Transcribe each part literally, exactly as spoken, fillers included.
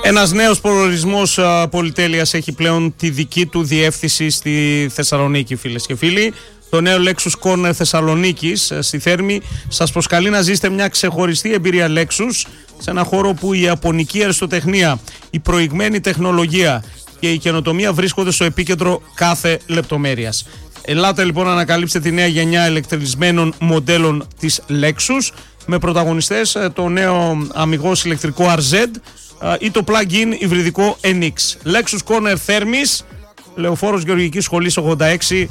Ένας νέος προορισμός α, πολυτέλειας έχει πλέον τη δική του διεύθυνση στη Θεσσαλονίκη, φίλες και φίλοι. Το νέο Lexus Corner Θεσσαλονίκης στη Θέρμη σας προσκαλεί να ζήσετε μια ξεχωριστή εμπειρία Lexus σε ένα χώρο που η ιαπωνική αριστοτεχνία, η προηγμένη τεχνολογία και η καινοτομία βρίσκονται στο επίκεντρο κάθε λεπτομέρειας. Ελάτε λοιπόν να ανακαλύψετε τη νέα γενιά ηλεκτρισμένων μοντέλων της Lexus με πρωταγωνιστές το νέο αμιγώς ηλεκτρικό αρ ζεντ ή το plug-in υβριδικό εν εξ. Lexus Corner Θέρμης, Λεωφόρος Γεωργικής Σχολής ογδόντα έξι,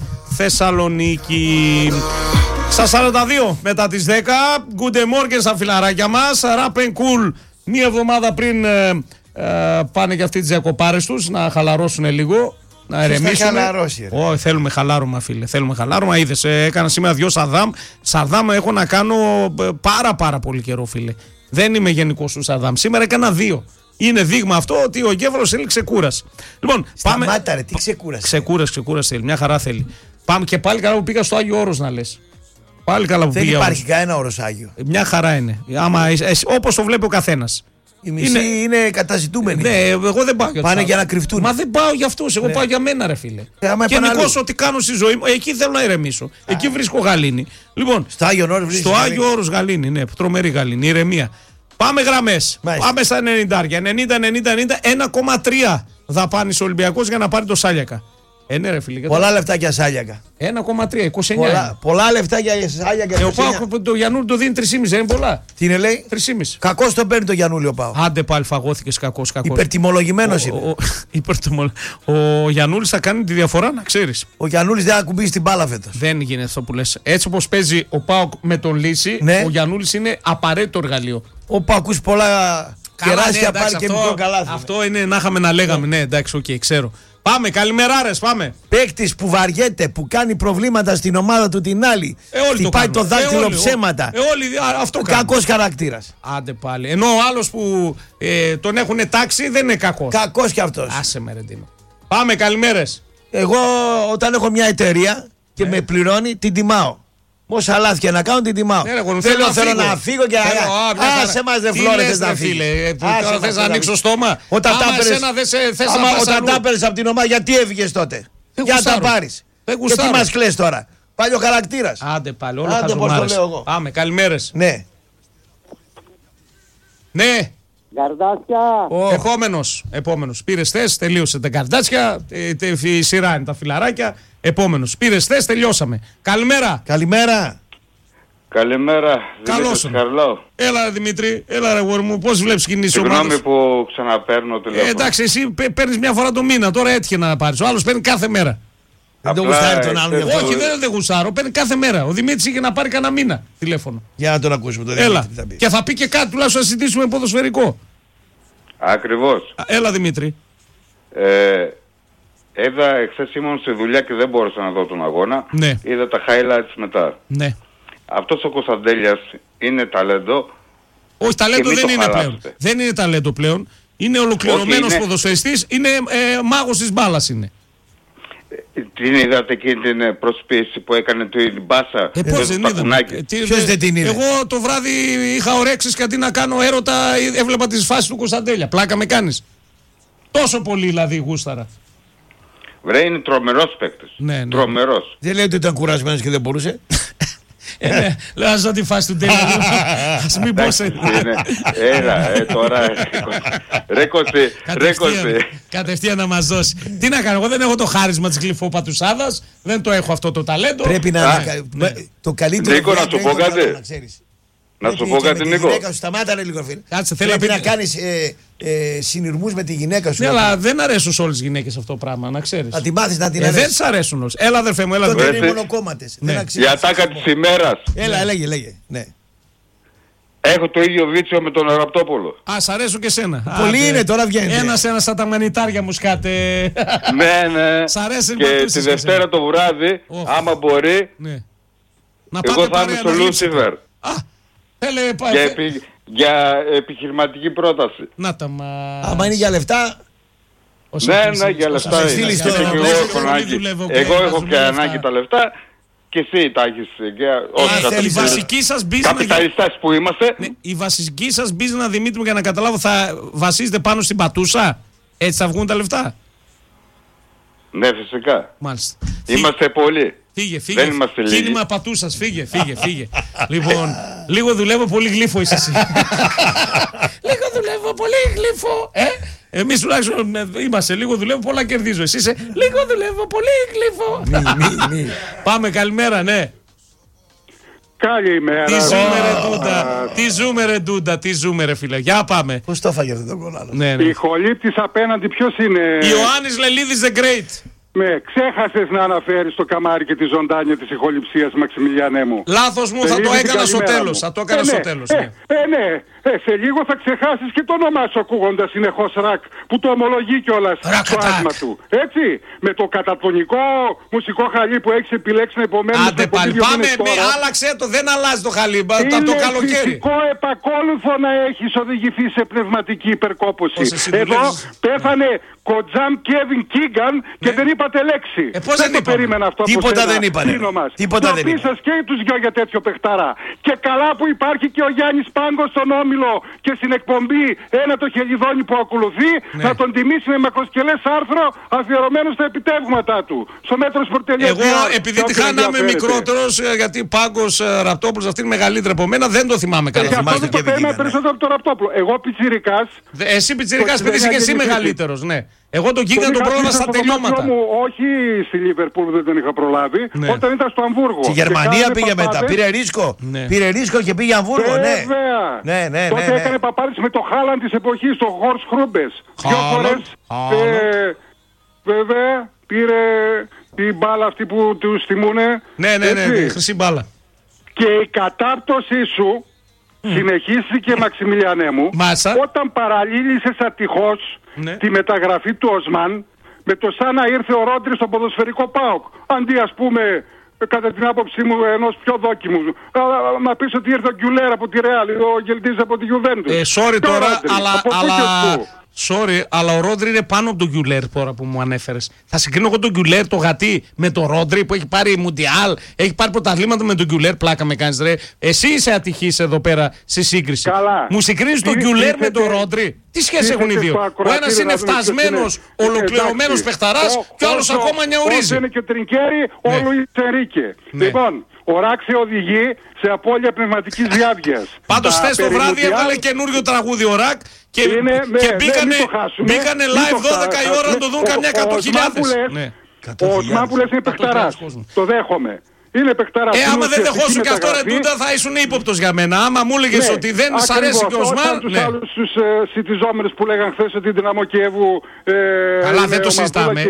Θεσσαλονίκη. Στα σαράντα δύο μετά τις δέκα, good morning στα φιλαράκια μας. Rap and Cool, μία εβδομάδα πριν ε, ε, πάνε και αυτοί τις διακοπάρες τους να χαλαρώσουν λίγο, να ερεμήσουν. Όχι, θέλουμε χαλάρωμα, φίλε. Θέλουμε χαλάρωμα. Είδες, ε, έκανα σήμερα δυο Σαρδάμ. Σαρδάμ έχω να κάνω ε, πάρα πάρα πολύ καιρό, φίλε. Δεν είμαι γενικός του Σαρδάμ. Σήμερα έκανα δύο. Είναι δείγμα αυτό ότι ο εγκέφαλος θέλει ξεκούραση. Λοιπόν, πάμε. Σταμάτα, ρε, τι ξεκούραση. Ξεκούραση, ξεκούραση θέλει. Μια χαρά θέλει. Πάμε και πάλι καλά που πήγα στο Άγιο Όρος να λες. Πάλι καλά που Δεν πήγα. υπάρχει κανένα όρος Άγιο. Μια χαρά είναι. Άμα, εσύ, όπως το βλέπει ο καθένας. Οι μισοί είναι, είναι καταζητούμενοι. Ναι, εγώ δεν πάω για Πάνε για να κρυφτούν. Μα δεν πάω για αυτούς. Εγώ ναι. πάω για μένα, ρε φίλε. Γενικώς ό,τι κάνω στη ζωή μου, εκεί θέλω να ηρεμήσω. Α. Εκεί βρίσκω γαλήνη. Λοιπόν, στο Άγιο Όρος, στο Άγιο Όρος γαλήνη, ναι, τρομερή γαλήνη, ηρεμία. Πάμε γραμμές. Μάλιστα. Πάμε στα ενενήντα, ενενήντα, ενενήντα, ενενήντα, ένα κόμμα τρία δαπάνησε ο Ολυμπιακός για να πάρει το Σάλιακα. Ε, ναι, ρε φίλε. Πολλά το... λεφτά για Σάλιακα. ένα κόμμα τρία, είκοσι εννιά. Πολλά, πολλά λεφτά για Σάλιακα. Ε, ο Πάοκ το Γιαννούλη το δίνει τρία κόμμα πέντε, δεν είναι πολλά. Τι είναι, λέει? τρία κόμμα πέντε. Κακός το παίρνει το Γιαννούλη ο Πάοκ. Άντε πάλι φαγώθηκες κακός. κακός. Υπερτιμολογημένος είναι. Ο, ο, ο, ο Γιαννούλης θα κάνει τη διαφορά, να ξέρεις. Ο Γιαννούλης δεν θα κουμπίσει την μπάλα φέτος. Δεν γίνεται αυτό που λες. Έτσι όπως παίζει ο Πάοκ με τον Λύση, ναι. Ο Γιαννούλης είναι απαραίτητο εργαλείο. Ο Πάκους πολλά κεράσια πάρει και μικρό καλάθι. Αυτό είναι να είχαμε να λέγαμε. Ναι, εντάξει, οκ, okay, ξέρω. Πάμε, καλημεράρες, πάμε. Παίκτης που βαριέται, που κάνει προβλήματα στην ομάδα του την άλλη. Ε, όλοι χτυπάει το, το δάχτυλο ε, ψέματα. Ε, όλοι, αυτό κάνουν. Κακός χαρακτήρας. Άντε πάλι. Ενώ ο άλλος που ε, τον έχουν τάξει δεν είναι κακός. Κακός κι αυτός. Άσε με ρε Ντίνο. Πάμε, καλημέρες. Εγώ όταν έχω μια εταιρεία και ε. με πληρώνει, την τιμάω. Όσα λάθη να κάνω την τιμάω. Ναι, θέλω, θέλω, να, θέλω φύγω. να φύγω και να. Άσε μας δε φλόρες να φύγεις. Τώρα θες να ανοίξω στόμα. Όταν τα έπαιρνες από την ομάδα, γιατί έφυγες τότε? Για να τα πάρεις. Και τι μας κλαις τώρα? Πάλι ο χαρακτήρας. Άντε πάλι, όλα χαζομάρες. Πάμε, καλημέρες. Ναι. Ναι. Καρδάτσια. Ο επόμενος, επόμενος. Πήρες θες, τελείωσε τα καρδάτσια. Η σειρά είναι τα φιλαράκια. Επόμενος. Πήρες θες, τελειώσαμε. Καλημέρα. Καλημέρα. Καλημέρα. Καλώς. Έλα, ρε Δημήτρη, έλα, ρε γόρι μου, πώς βλέπεις κινήσεις ομάδας? Συγγνώμη που ξαναπαίρνω τηλέφωνο. Ε, εντάξει, εσύ παίρνεις μια φορά το μήνα, τώρα έτυχε να πάρεις. Ο άλλος παίρνει κάθε μέρα. Δεν το γουστάρει τον άλλον. Όχι, δεν δεν γουστάρω, παίρνει κάθε μέρα. Ο Δημήτρης είχε να πάρει κανένα μήνα τηλέφωνο. Για να τον ακούσουμε τον Έλα. Δημήτρη. Θα πει. Και θα πει και κάτι τουλάχιστον να συζητήσουμε ποδοσφαιρικό. Ακριβώς. Έλα, Δημήτρη. Ε, είδα, εχθές ήμουν στη δουλειά και δεν μπόρεσα να δω τον αγώνα. Ναι. Είδα τα highlights μετά. Ναι. Αυτός ο Κωνσταντέλιας είναι ταλέντο. Όχι, ταλέντο δεν είναι χαλάσετε. πλέον. Δεν είναι ταλέντο πλέον. Είναι ολοκληρωμένος είναι... ποδοσφαιριστής. Είναι ε, μάγος της μπάλας είναι. Την είδατε εκείνη την προσποίηση που έκανε την μπάσα? Ε, πώς δεν είδαμε? Ποιος δεν την είδε? Εγώ το βράδυ είχα ορέξεις και αντί να κάνω έρωτα έβλεπα τις φάσεις του Κωνσταντέλια. Πλάκα με κάνεις? Τόσο πολύ δηλαδή γούσταρα. Βρε, είναι τρομερός παίκτης. Ναι, ναι. Τρομερός. Δεν λέει ότι ήταν κουρασμένος και δεν μπορούσε. Ε, ναι, λέω να ζω τη φάση του τέλειου. Ας μην πω σε... Έλα, ε, τώρα... Ρε Κωστή, ρε Κωστή. Κατευθείαν να μας δώσει. Τι να κάνω, εγώ δεν έχω το χάρισμα της γλυφόπατουσάδας, δεν το έχω αυτό το ταλέντο. Πρέπει να... Το καλύτερο... Νίκο, να σου πω κάτι. Να σου πω κάτι, Νίκο. Σταμάτα ρε λίγο, φίλε. Κάτσε, πρέπει να κάνεις ε, ε, συνειρμούς με τη γυναίκα σου. Ναι, αλλά δεν αρέσουν σε όλες τις γυναίκες αυτό το πράγμα, να ξέρεις. Να την μάθεις να την ε, αρέσει. Δεν τις αρέσουν όλες. Έλα, αδερφέ μου, έλα. Τότε είναι μονοκόμματες. Ναι. Η ατάκα της ημέρας. Έλα, λέγε, λέγε. Ναι. Έχω το ίδιο βίτσιο με τον Ραπτόπουλο. Α, σ' αρέσουν και σένα. Πολλοί είναι, τώρα βγαίνει. Ένας-ένα σαν τα μανιτάρια μου σκάτε. Ναι, ναι. Σ' αρέσει και τη Δευτέρα το βράδυ, άμα μπορεί, εγώ θα είμαι στο Λούσιφερ. Θέλε, για, επι, για επιχειρηματική πρόταση. Να τα μα... Άμα είναι για λεφτά... Ναι, ναι, για λεφτά είναι. Στο... Και εγώ έχω ανάγκη. Εγώ έχω και ανάγκη τα λεφτά. Και εσύ τα έχεις. Η βασική σας business. Καπιταλιστές που είμαστε. Ναι, η βασική σας business, Δημήτρη μου, για να καταλάβω, θα βασίζεται πάνω στην πατούσα. Έτσι θα βγουν τα λεφτά. Ναι, φυσικά. Μάλιστα. Είμαστε πολλοί. Φύγε, φύγε. Δεν είμαστε λίγοι. Κίνημα πατούσας, φύγε, φύγε, φύγε. Λοιπόν, λίγο δουλεύω, πολύ γλύφο είσαι εσύ. Λίγο δουλεύω, πολύ γλύφο. Ε? Εμείς τουλάχιστον είμαστε λίγο δουλεύω, πολλά κερδίζω. Εσύ είσαι λίγο δουλεύω, πολύ γλύφο. Μη, μη, μη. Πάμε, καλημέρα, ναι. Καλημέρα. Τι ζούμε ρε Ντούντα, τι ζούμε ρε Ντούντα, τι ζούμε ρε φίλε. Για πάμε. Πώς το έφαγε αυτό το κολλάλο. Ναι, ναι. Η χολύπτης απέναντι ποιος είναι? Ιωάννης Λελίδης the Great. Ναι, ξέχασες να αναφέρεις το καμάρι και τη ζωντάνια της ηχοληψίας, Μαξιμιλιανέ μου. Λάθος μου, θα το έκανα στο τέλος. Θα το έκανα στο τέλος. Ε, ε, ναι. Ε, σε λίγο θα ξεχάσεις και το όνομά σου ακούγοντας συνεχώς ρακ, που το ομολογεί κιόλας το άσμα του. Έτσι, με το κατατονικό μουσικό χαλί που έχεις επιλέξει να επομένως. Άντε πάλι, πάμε, με, άλλαξε το, δεν αλλάζει το χαλί, το, το καλοκαίρι. Είναι φυσικό επακόλουθο να έχεις οδηγηθεί σε πνευματική υπερκόπωση. Εδώ πέθανε Κοτζάμ Κέβιν Κίγκαν και ναι. δεν είπατε λέξη. Ε, πώς δεν δεν το περίμενα αυτό. Τίποτα δεν είπανε. Τίποτα δεν είπανε. σας και τους δυο για τέτοιο παιχταρά. Και καλά που υπάρχει και ο Γιάννης Πάγκος στον Όμιλο και στην εκπομπή ένα το χελιδόνι που ακολουθεί, ναι. να τον τιμήσει με μακροσκελές άρθρο αφιερωμένο στα επιτεύγματά του. Στο μέτρο σπορτελιές. Εγώ επειδή τυχά να είμαι μικρότερος, γιατί Πάγκος Ραπτόπουλος αυτή είναι μεγαλύτερη από μένα, δεν το θυμάμαι καλά. Και αυτό το περίμενα περισσότερο από τον Ραπτόπουλο. Εγώ πιτσιρικάς. Εσύ πιτσιρικάς παιδί και εσύ μεγαλύτερος, ναι. Εγώ τον Κίγκα τον πρόλαβα στα τελειώματα. Μου, όχι στη Λίβερπουλ δεν τον είχα προλάβει, ναι. όταν ήταν στο Αμβούργο. Στη Γερμανία πήγε παπάδες. Μετά, πήρε ρίσκο. Ναι. Πήρε ρίσκο και πήγε Αμβούργο, ναι. Βέβαια. Ναι, ναι, τότε ναι, ναι. έκανε παπάδες με το Χάλαν της εποχής, το Χορς Χρούμπες. Δυο φορές. Ε, βέβαια, πήρε την μπάλα αυτή που τους θυμούνε. Ναι, ναι, ναι, ναι, χρυσή μπάλα. Και η κατάπτωσή σου mm. συνεχίστηκε, Μαξιμιλιανέ μου, Μάσα. όταν παραλύλησες ατυχώς ναι. τη μεταγραφή του Οσμάν με το σαν να ήρθε ο Ρόντρι στο ποδοσφαιρικό ΠΑΟΚ. Αντί, ας πούμε, κατά την άποψή μου, ενός πιο δόκιμου. Να πεις ότι ήρθε ο Γκιουλέρ από τη Ρεάλ, ο Γελτής από τη Γιουβέντους. Ε, sorry τώρα, Ρόντρι, αλλά... αλλά... Sorry, αλλά ο Ρόντρι είναι πάνω από τον Γκιουλέρ τώρα που μου ανέφερες. Θα συγκρίνω εγώ τον Γκιουλέρ το γατί με τον Ρόντρι που έχει πάρει Μουντιάλ, έχει πάρει πρωταθλήματα με τον Γκιουλέρ. Πλάκα με κάνεις ρε. Εσύ είσαι ατυχής εδώ πέρα στη σύγκριση. Καλά. Μου συγκρίνεις τον Γκιουλέρ με τον Ρόντρι. Τι σχέση έχουν οι δύο? Ο ένας είναι φτασμένος, ολοκληρωμένος παιχταράς και ο άλλος ακόμα νιαουρίζει. Είναι και ο Τρινκέρι, ο Λουίς Ενρίκε. Λοιπόν, ο Ράξε οδηγεί σε απώλεια πνευματικής διάβγειας. Πάντως χθες το βράδυ έβγαλε καινούριο τραγούδι ο Ρακ και, είναι, και ναι, μπήκανε, ναι, μπήκανε live δώδεκα η ώρα να το δουν καμιά εκατό χιλιάδες. Ο Οσμάπουλες είναι παιχταράς. Το δέχομαι. Είναι παιχταράς. Ε, άμα δεν δεχόσουν και αυτό ρε Ντούντα θα ήσουν ύποπτος για μένα. Άμα μου έλεγες ναι, ότι δεν σ' αρέσει και ο Οσμάν. Τους ναι. άλλους τους ε, σιτιζόμενους που λέγαν χθες ότι η Δυναμό Κιέβου. Ε, καλά, δεν το συζητάμε.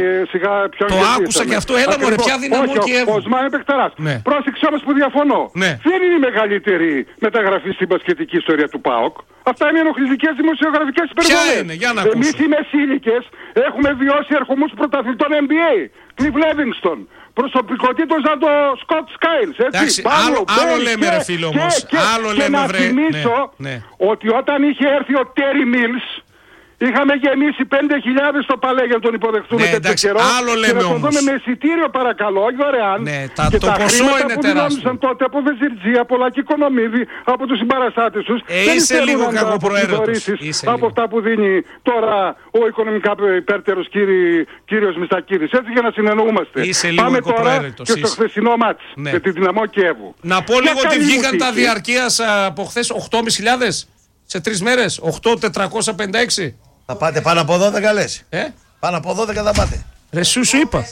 Το άκουσα και αυτό. Έλα μωρέ, ποια Δυναμό Κιέβου. Ο Οσμάν είναι παιχταράς. Ναι. Πρόσεξε όμως που διαφωνώ. Ναι. Δεν είναι η μεγαλύτερη μεταγραφή στην μπασκετική ιστορία του ΠΑΟΚ. Αυτά είναι ενοχλητικές δημοσιογραφικές υπερβολές. Εμείς οι μεσήλικες έχουμε βιώσει αρχομούς πρωταθλητών N B A. Cliff Livingston. Προσωπικότητος σαν το Σκοτ Σκάιλς, έτσι. Εντάξει, άλλο, άλλο λέμε ρε φίλο όμως. Και, άλλο και, λέμε και βρε. να θυμίσω ναι, ναι. ότι όταν είχε έρθει ο Τέρι Μίλς, είχαμε γεμίσει πέντε χιλιάδες στο Παλέ για να τον υποδεχτούμε ναι, τέτοιο καιρό. Άλλο λέμε και να τον όμως. δούμε με εισιτήριο παρακαλώ, όχι δωρεάν. Ναι, τα, και το τα ποσό είναι που τεράστιο. τότε από Βεζιρτζή, από Λακή Κονομίδη, από τους συμπαραστάτες τους. Ε, δεν είσαι λίγο κακοπροαίρετος. Από αυτά που δίνει τώρα ο οικονομικά υπέρτερος κύριος Μιστακίδης. Έτσι για να συνεννοούμαστε. Πάμε τώρα και στο χθεσινό μάτς με τη Δυναμό Κιέβου. Να πω λίγο ότι βγήκαν τα διαρκείας από χθες οκτώ χιλιάδες πεντακόσιες σε τρεις μέρες. οκτώ χιλιάδες τετρακόσια πενήντα έξι. Θα πάτε πάνω από δώδεκα λες. Ε? Πάνω από δώδεκα θα πάτε. Ρε σου σου είπα.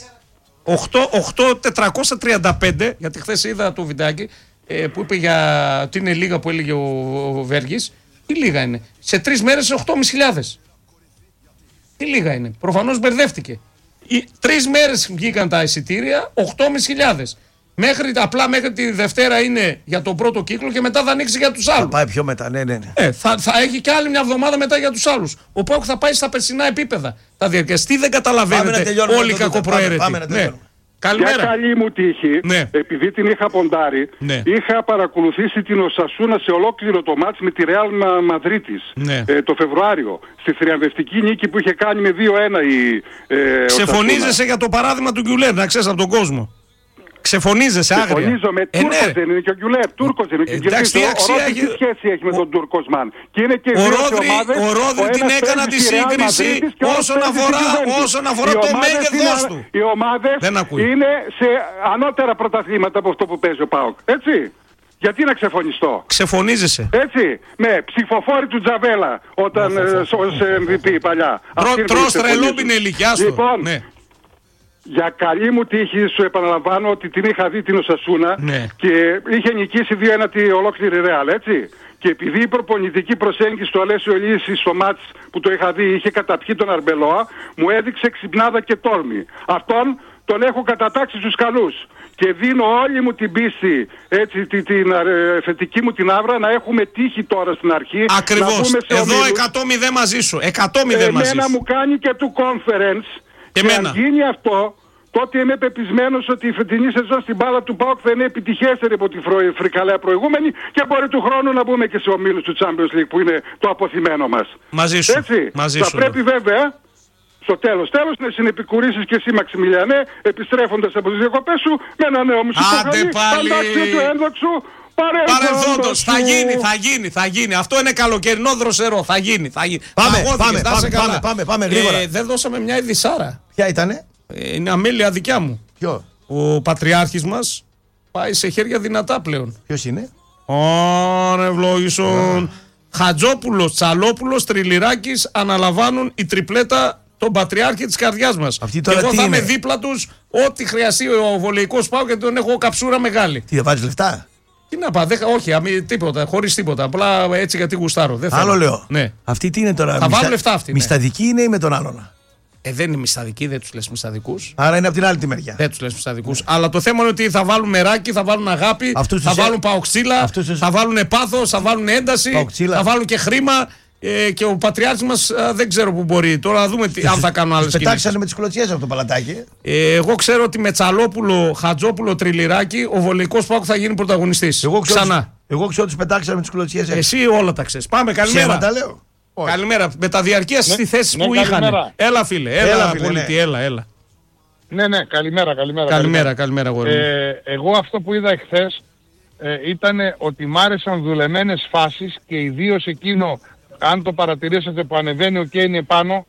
οκτώ χιλιάδες τετρακόσια τριάντα πέντε, γιατί χθες είδα το βιντεάκι ε, που είπε για ότι είναι λίγα που έλεγε ο, ο Βέργης. Τι λίγα είναι. Σε τρεις μέρες οκτώ χιλιάδες πεντακόσιες. Τι λίγα είναι. Προφανώς μπερδεύτηκε. Οι, τρεις μέρες βγήκαν τα εισιτήρια, οκτώ χιλιάδες πεντακόσιες. Μέχρι, απλά μέχρι τη Δευτέρα είναι για τον πρώτο κύκλο και μετά θα ανοίξει για τους άλλους. Θα πάει πιο μετά, ναι, ναι. ναι. Ε, θα, θα έχει και άλλη μια εβδομάδα μετά για τους άλλους. Ο ΠΑΟΚ θα πάει στα περσινά επίπεδα. Θα διαρκεστεί, δεν καταλαβαίνετε όλοι οι κακοπροαίρετοι. Ναι. Καλημέρα. Για καλή μου τύχη, ναι. επειδή την είχα ποντάρει, ναι. είχα παρακολουθήσει την Οσασούνα σε ολόκληρο το μάτς με τη Ρεάλ Μαδρίτης ναι. ε, το Φεβρουάριο. Στη θριαμβευτική νίκη που είχε κάνει με δύο ένα η ε, Ξεφωνίζεσαι για το παράδειγμα του Γκιουλέρ, να ξέρεις από τον κόσμο. Ξεφωνίζεσαι άγρια. Ξεφωνίζομαι. Ε, Τούρκος ναι. δεν είναι και ο Γκιουλέπ. Τούρκος δεν είναι και ο Γκιουλέπ. Εντάξει, τι αξία έχει. Τι σχέση έχει με τον Τούρκο Οσμάν. Και είναι και ο Ρόδρυ, ο Ρόδρυ την έκανα τη σύγκριση όσον αφορά, όσον αφορά το μέγεθός του. Οι ομάδες είναι σε ανώτερα πρωταθλήματα από αυτό που παίζει ο ΠΑΟΚ. Έτσι. Γιατί να ξεφωνιστώ. Ξεφωνίζεσαι. Έτσι. Με ψηφοφόροι του Τζαβέλα όταν ως εμ βι πι παλιά. Τρως τρελό πινελίκι, άστο. Λοιπόν, ναι. Για καλή μου τύχη σου επαναλαμβάνω ότι την είχα δει την Οσασούνα, ναι, και είχε νικήσει δύο ένα τη ολόκληρη Ρεάλ, έτσι. Και επειδή η προπονητική προσέγγιση του Αλέσιο Λύση στο μάτς που το είχα δει είχε καταπιεί τον Αρμπελόα, μου έδειξε ξυπνάδα και τόρμη. Αυτόν τον έχω κατατάξει στους καλούς. Και δίνω όλη μου την πίστη, έτσι, την, την ε, θετική μου την άβρα, να έχουμε τύχη τώρα στην αρχή. Ακριβώς. Εδώ εκατό μηδέν μαζί σου. εκατό μηδέν μαζί σου. Εμένα μου κάνει και του conference. Και, και αν γίνει αυτό, τότε είμαι πεπισμένος ότι η φετινή σεζόν στην μπάλα του ΠΑΟΚ θα είναι επιτυχέστερη από τη φρικαλέα προηγούμενη και μπορεί του χρόνου να μπούμε και σε ομίλους του Champions League που είναι το αποθυμένο μας. Μαζί σου. Έτσι. Μαζί θα σου, πρέπει ναι. βέβαια στο τέλος τέλος να συνεπικουρίσεις και εσύ Μαξιμιλιανέ, επιστρέφοντας από τις διακοπές σου με ένα νέο μουσικοχαλή, φαντάξιο του ένδοξου. Παρελθόντος, θα γίνει, θα γίνει, θα γίνει. Αυτό είναι καλοκαιρινό δροσερό, θα γίνει, θα γίνει. Πάμε, πάμε, πάμε, πάμε, πάμε, πάμε γρήγορα. Ε, δεν δώσαμε μια ειδισάρα. Ποια ήτανε? Ε, είναι αμέλεια δικιά μου. Ποιο? Ο πατριάρχης μας πάει σε χέρια δυνατά πλέον. Ποιος είναι? Ωρε ευλόγησον. Χατζόπουλος, Τσαλόπουλος, Τριλιράκης αναλαμβάνουν η τριπλέτα τον πατριάρχη της καρδιάς μας. Αυτή και εγώ θα είμαι δίπλα τους ό,τι χρειαστεί ο βολεϊκός πάω, γιατί τον έχω καψούρα μεγάλη. Τι, θα βάζεις λεφτά? Τι να πάω, όχι, αμη, τίποτα, χωρίς τίποτα. Απλά έτσι γιατί γουστάρω. Δεν Άλλο λέω. Ναι. Αυτή τι είναι τώρα? Θα βάλουν λεφτά αυτή. Μισταδική ναι. είναι ή με τον άλλον? Ε, δεν είναι μισθαδικοί, δεν τους λες μισθαδικούς. Άρα είναι από την άλλη τη μεριά. Δεν τους λες μισθαδικούς. Ναι. Αλλά το θέμα είναι ότι θα βάλουν μεράκι, θα βάλουν αγάπη, αυτούς θα βάλουν παοξίλα, τους... θα βάλουν πάθος, θα βάλουν ένταση, παοξίλα. Θα βάλουν και χρήμα. Ε, και ο πατριάρχης μας α, δεν ξέρω που μπορεί. Τώρα να δούμε τι, αν θα κάνουν άλλες κινήσεις. Πετάξανε με τις κλωτσιές από το παλατάκι. Ε, εγώ ξέρω ότι με Τσαλόπουλο, Χατζόπουλο, Τριλιράκη ο βολεϊκός ΠΑΟΚ θα γίνει πρωταγωνιστής. Εγώ ξέρω, ξανά. Εγώ ξέρω ότι τους πετάξανε με τις κλωτσιές. Εσύ όλα τα ξέρεις. Πάμε, καλημέρα. Τα λέω. Καλημέρα. Με τα διαρκεία ναι, στη θέση ναι, που καλημέρα. είχαν. Έλα, φίλε. Έλα, έλα φίλε, πολίτη, ναι. έλα, έλα. Ναι, ναι, καλημέρα, καλημέρα. Καλημέρα, καλημέρα, καλημέρα ε, εγώ αυτό που είδα εχθές ε, ήταν ότι μ' άρεσαν δουλεμένες φάσεις και ιδίως εκείνο, αν το παρατηρήσατε, που ανεβαίνει ο Κέιν πάνω.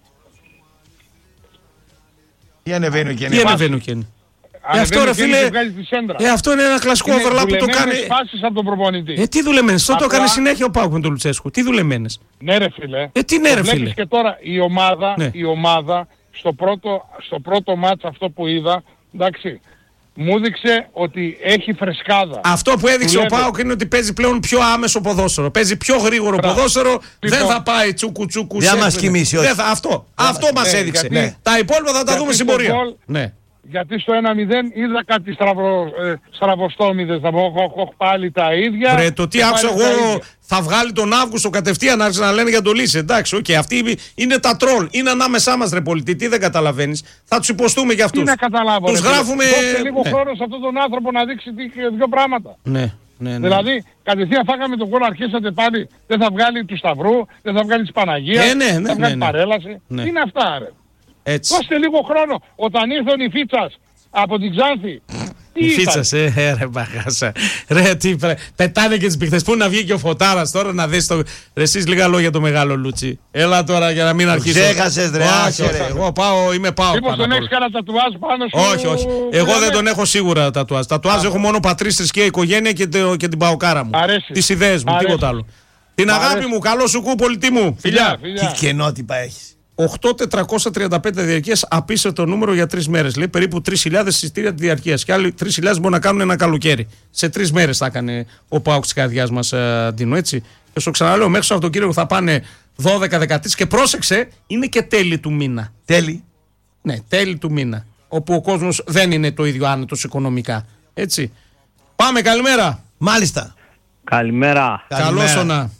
Τι ανεβαίνει ο Κέιν? Τι ανεβαίνει ο Κέιν? Ε, αυτό, ρε, φίλε, ε, αυτό είναι ένα κλασικό overlap που το κάνει. Φάσεις από τον προπονητή. Ε, τι δουλεμένες? Αυτό το έκανε συνέχεια ο ΠΑΟΚ με τον Λουτσέσκου. Τι δουλεμένες? Ναι, ρε φίλε. Ε, τι ναι, ρε φίλε. Και τώρα η ομάδα, ναι. η ομάδα στο πρώτο, στο πρώτο μάτς αυτό που είδα, εντάξει, μου έδειξε ότι έχει φρεσκάδα. Αυτό που έδειξε ο ΠΑΟΚ είναι ότι παίζει πλέον πιο άμεσο ποδόσφαιρο. Παίζει πιο γρήγορο Μπράβο. ποδόσφαιρο. Λοιπόν, δεν θα πάει τσούκου τσούκου. Δεν μας κοιμήσει, όχι. Θα, αυτό αυτό ναι, μας έδειξε. Γιατί, ναι. Τα υπόλοιπα θα τα δούμε στην πορεία. Ναι. Γιατί στο ένα μηδέν είδα κάτι στραβο, ε, στραβοστόμιδες, θα πω πάλι τα ίδια. Βρε, το τι άκουσα εγώ θα βγάλει τον Αύγουστο κατευθείαν άρχισε να λένε για το Λύση. Εντάξει, οκ, okay, αυτοί είναι τα τρόλ. Είναι ανάμεσά μας, ρε πολιτή, τι δεν καταλαβαίνεις. Θα τους υποστούμε για αυτούς. Τι να καταλάβω. Τους γράφουμε. Δώσε λίγο ναι. χρόνο σε αυτόν τον άνθρωπο να δείξει δύο πράγματα. Ναι. Ναι, ναι. Δηλαδή, κατευθείαν φάγαμε τον κόλλο, αρχίσατε πάλι, δεν θα βγάλει του Σταυρού, δεν θα βγάλει της Παναγίας, ναι, ναι, ναι, θα βγάλει ναι, ναι. παρέλαση. Ναι. Τι είναι αυτά, ρε. Έτσι. Δώστε λίγο χρόνο. Όταν ήρθε ο Νιφίτσας από την Ξάνθη. Η Φίτσας, ε, ε, ρε μπαγάσα. Ρε, τι πρέ... πετάνε και τις πηχτές. Πού να βγει και ο Φωτάρας τώρα να δεις το... Ρε, εσείς λίγα λόγια το μεγάλο Λούτσι. Έλα τώρα για να μην αρχίσω. Ξέχασες, ρε, άσε, ρε. Εγώ πάω, είμαι πάω. Μήπως τον έχεις κανένα τατουάζ πάνω σου? Όχι, όχι. Εγώ δεν τον έχω σίγουρα τατουάζ. Τατουάζ έχω μόνο πατρίς, θρησκεία, οικογένεια και, το, και την παοκάρα μου. Τις ιδέες μου, τίποτα άλλο. Την αγάπη μου, καλό σου κου, πολιτή μου. Φιλιά. Τι κενότυπα έχεις. οκτώ χιλιάδες τετρακόσια τριάντα πέντε διαρκείας, απίστευτο νούμερο για τρεις μέρες. Λέει περίπου τρεις χιλιάδες εισιτήρια τη διαρκείας. Και άλλοι τρεις χιλιάδες μπορούν να κάνουν ένα καλοκαίρι. Σε τρεις μέρες θα έκανε ο ΠΑΟΚ της καρδιάς μας, Ντίνο, έτσι. Και σου ξαναλέω, μέχρι το Σαββατοκύριακο θα πάνε δώδεκα δεκατρείς και πρόσεξε, είναι και τέλη του μήνα. Τέλη. Ναι, τέλη του μήνα. Όπου ο κόσμος δεν είναι το ίδιο άνετος οικονομικά. Έτσι. Πάμε, καλημέρα. Μάλιστα. Καλημέρα. Καλώς όνα.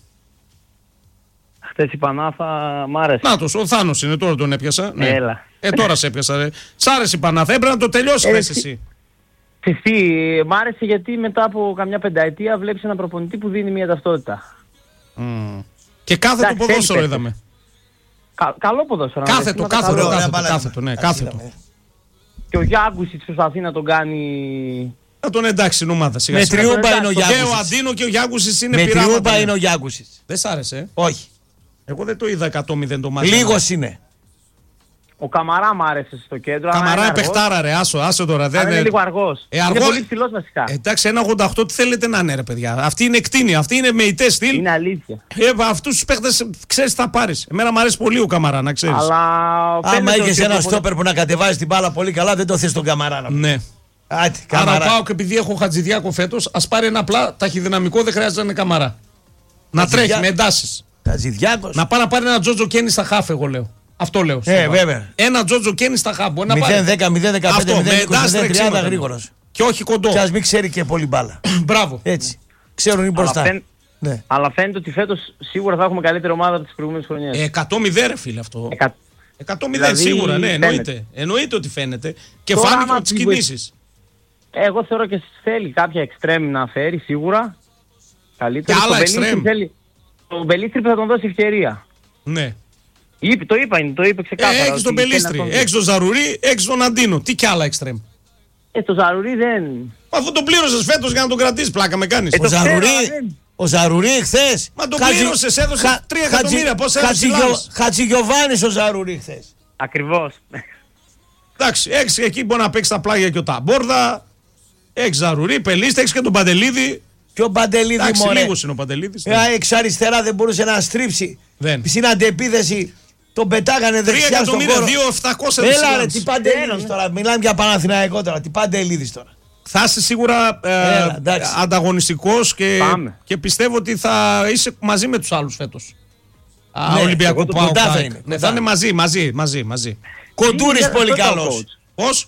Χθες η Πανάθα μ' άρεσε. Νάτος, ο Θάνος είναι, τώρα τον έπιασα. Ναι. Έλα. Ε, τώρα σε έπιασα, ρε. Σ' άρεσε η Πανάθα, έπρεπε να το τελειώσει ε, εσύ. Τι, μ' άρεσε γιατί μετά από καμιά πενταετία βλέπεις ένα προπονητή που δίνει μια ταυτότητα. Mm. Και κάθε το ποδόσφαιρο είδαμε. Κα, καλό ποδόσφαιρο. Κάθε το, κάθε το, κάθε το, ναι, κάθε το. Και ο Γιάνγκουσιτς προσπαθεί να τον κάνει Να τον εντάξει στην ομάδα σιγά. Με τριούμπα είναι ο Γιάκουσης. Και ο Αντίνο και ο Γιάκουσης είναι με πειράματα. Με τριούμπα είναι ο Γιάκουσης. Δεν σ' άρεσε. Όχι. Εγώ δεν το είδα εκατό μηδέν το μάτι. Λίγος είναι. Ο Καμαρά μ' άρεσε στο κέντρο. Καμαρά είναι παιχτάρα, ρε. Άσο, άσο τώρα. Δεν είναι λίγο αργός. Ε, αργό... Είναι πολύ ψηλός βασικά. Ε, εντάξει, ένα ογδόντα οκτώ τι θέλετε να είναι, ρε παιδιά. Αυτή είναι εκτείνη, αυτή είναι με ητές στυλ. Είναι αλήθεια. Ε, αυτούς τους παίχτες ξέρεις τι θα πάρεις. Εμένα μου αρέσει πολύ ο Καμαρά, να ξέρεις. Αλλά. Άμα είχες ένα πολύ... στόπερ που να κατεβάζει την μπάλα πολύ καλά, δεν το θες τον Καμαρά. Ναι. Άτι, Άρα πάω και επειδή έχω Χατζηδιάκο φέτος, ας πάρει ένα απλά ταχυδυναμικό, δεν χρειάζεται να είναι Καμαρά. Να τρέχει με εντάσεις. Να πάει να πάρει ένα Τζότζο Κένι στα χάφ, εγώ λέω. Αυτό λέω. Ε, βέβαια. Ένα Τζότζο Κένι στα χάφ. μηδέν δέκα, μηδέν δεκαπέντε, μηδέν είκοσι, μηδέν τριάντα γρήγορος. Και όχι κοντό. Και ας μην ξέρει και πολύ μπάλα. Μπράβο. Έτσι. Ξέρουν είναι μπροστά. Αλλά, φαίν... ναι. Αλλά φαίνεται ότι φέτος σίγουρα θα έχουμε καλύτερη ομάδα από τις προηγούμενες χρονιές. Ε, εκατό μηδέν ρε φίλε αυτό. Εκα... εκατό μηδέν δηλαδή, σίγουρα, ναι, εννοείται. Εννοείται ότι φαίνεται. Και φάνηκε από τις κινήσεις. Εγώ θεωρώ και θέλει κάποια εξτρέμ να φέρει σίγουρα. Καλύτερα. Και άλλα εξτρέμ. Το Μπελίστρι θα τον δώσει ευκαιρία. Ναι. Είπε, το είπα, το είπε ξεκάθαρα. Ε, έχεις τον Μπελίστρι, έχεις τον Ζαρουρί, έχεις τον Αντίνο. Τι κι άλλα εξτρέμ. Ε, το Ζαρουρί δεν... Αφού τον πλήρωσες φέτος για να τον κρατήσεις, πλάκα με κάνεις. Ε, ο Ζαρουρί, ο Ζαρουρί χθες. Μα τον πλήρωσες, έδωσες τρία εκατομμύρια. Πώς έδωσες Χατζηγιοβάνης ο Ζαρουρί χθες. Ακριβώς. Εντάξει, έχεις εκεί μπορεί να παίξει τα πλάγια και ο Ταμπόρδα. Έχεις Ζαρουρί, Πελίστη, έχεις και τον Παντελίδη. Και ο Παντελίδη εντάξει, μωρέ. Λίγος είναι ο Παντελίδης. Ναι. Εξ αριστερά δεν μπορούσε να στρίψει. Δεν. Στην αντεπίδεση τον πετάγανε δεξιά στον χώρο. δύο επτακόσια Έλα ρε, τι Παντελίδης τώρα. Μιλάμε για Παναθηναϊκό τώρα. Τι Παντελίδης τώρα. Θα είσαι σίγουρα ε, Έλα, ανταγωνιστικός και, και πιστεύω ότι θα είσαι μαζί με τους άλλους φέτος. Ναι, Ολυμπιακό Πάο. Θα είναι. Ναι, θα είναι μαζί, μαζί, μαζί. μαζί. Κοντούρης πολύ καλός. Πώς?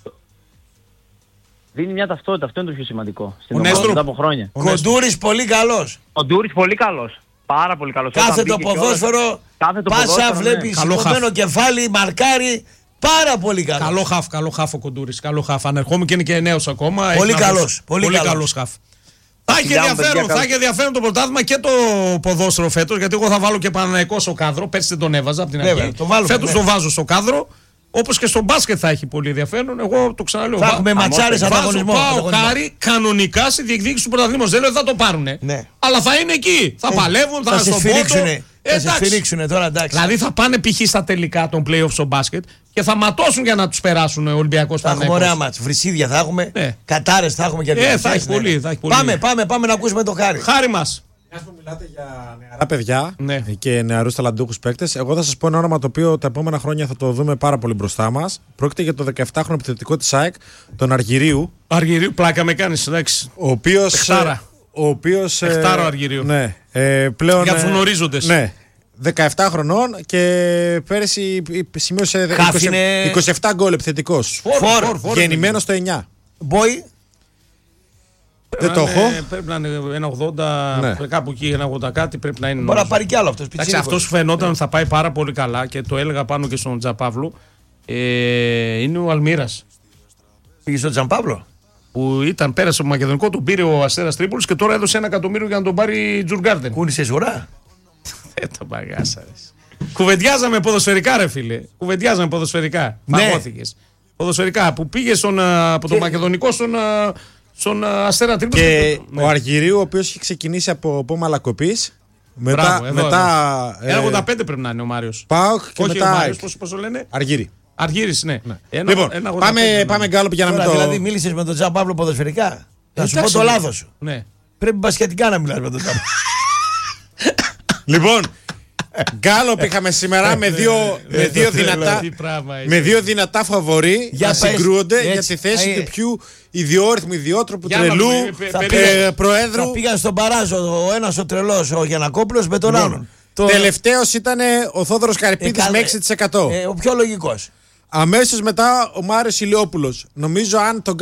Δίνει μια ταυτότητα, αυτό είναι το πιο σημαντικό. Στην ομάδα μετά από χρόνια. Κοντούρης πολύ καλός. Κοντούρης πολύ καλός. Πάρα πολύ καλός. Κάθε το ποδόσφαιρο, κάθε το πάσα ποδόσφαιρο, βλέπει ναι. Σηκωμένο κεφάλι, μαρκάρι. Πάρα πολύ καλός. Καλό χαφ, καλό χαφ ο Κοντούρης. Καλό χαφ. Ανερχόμαι και είναι και νέος ακόμα. Πολύ καλός. Πολύ, πολύ καλός χαφ. Θα έχει ενδιαφέρον, θα έχει ενδιαφέρον το πρωτάθλημα και το ποδόσφαιρο φέτος. Γιατί εγώ θα βάλω και Παναθηναϊκό στο κάδρο. Πέρσι δεν τον έβαζα από την αρχή. Φέτος τον βάζω στο κάδρο. Όπως και στο μπάσκετ θα έχει πολύ ενδιαφέρον. Εγώ το ξαναλέω. Θα έχουμε ματσάρες ανταγωνισμό. Πάω χάρη κανονικά στη διεκδίκηση του πρωταθλήματος. Δεν λέω ότι θα το πάρουνε. Ναι. Αλλά θα είναι εκεί. Θα ε, παλεύουν, θα, θα είναι στον πόντο. Θα σε σφυρίξουνε τώρα, εντάξει. Δηλαδή θα πάνε π.χ. στα τελικά των play-off στο μπάσκετ και θα ματώσουν για να τους περάσουν ο Ολυμπιακός Παναθηναϊκός. Θα έχουμε ωραία μάτς. Βρυσίδια θα έχουμε. Ναι. Κατάρες θα έχουμε και ε, θα έχει πολύ, θα έχει πολύ. Πάμε, πάμε, πάμε να ακούσουμε το Χάρη. Χάρη μας. Μιας που μιλάτε για νεαρά παιδιά ναι. και νεαρούς ταλαντούχους παίκτες, εγώ θα σας πω ένα όνομα το οποίο τα επόμενα χρόνια θα το δούμε πάρα πολύ μπροστά μας. Πρόκειται για το δεκαεφτάχρονο επιθετικό της ΑΕΚ, τον Αργυρίου. Αργυρίου, πλάκα με κάνεις, εντάξει. Ο οποίος. Εχτάρα. Ο οποίος. Εχτάρα ο Αργυρίου. Ναι. Ε, πλέον. Για φουνορίζοντες. Ναι. δεκαεφτά χρονών και πέρυσι σημείωσε είκοσι επτά γκολ επιθετικός. Γεννημένος το εννιά. Μπόι. Δεν το έχω. Πρέπει να είναι ένα ογδόντα, ναι. Κάπου εκεί ένα ογδόντα κάτι πρέπει να είναι. Μπορεί να πάρει κι άλλο αυτός. Αυτός φαινόταν ότι θα πάει πάρα πολύ καλά και το έλεγα πάνω και στον Τζαπαύλου. Ε, είναι ο Αλμύρας. Πήγε στον Τζαμπαύλο. Που ήταν, πέρασε από Μακεδονικό, τον πήρε ο Αστέρας Τρίπολης και τώρα έδωσε ένα εκατομμύριο για να τον πάρει Τζουργκάρντεν. Κούνησε ζουρά. Δεν τα παγάσα. Κουβεντιάζαμε ποδοσφαιρικά, ρε φίλε. Κουβεντιάζαμε ποδοσφαιρικά. Μαγώθηκες. Ποδοσφαιρικά που πήγε στον, από το Μακεδονικό στον. Στον Αστέρα Τρίπολη. Και ναι. Ο Αργυρίου, ο οποίος είχε ξεκινήσει από Πόμα Λακοπής. Μετά. Μπράβο, εδώ, μετά εδώ. Ε, ένα ογδόντα πέντε πρέπει να είναι ο Μάριος. ΠΑΟΚ και όχι μετά. Ο Μάριος, πώς, πώς το λένε. Αργύρι. Αργύρης, ναι. ναι. Ένα, λοιπόν, ένα πάμε, πάμε γκάλωπ για να μην το. Δηλαδή, μίλησες με τον Τζα Παύλο ποδοσφαιρικά. Θα σου πω το λάθος σου. Ναι. Πρέπει μπασκετικά να μιλάς με τον Τζα. Λοιπόν. Γκάλωπ είχαμε σήμερα με δύο, με δύο, δυνατά, με δύο δυνατά φαβορί για να συγκρούονται έτσι, για τη θέση του πιο ιδιόρυθμου, ιδιότροπου, τρελού προέδρου. Θα πήγαν στον παράζο ο ένας ο τρελός, ο Γιαννακόπουλος με τον άλλον. Τελευταίος ήταν ο Θόδωρος Καρυπίδης με έξι τοις εκατό. Ο πιο λογικός. Αμέσως μετά ο Μάριος Ηλιόπουλος. Νομίζω αν τον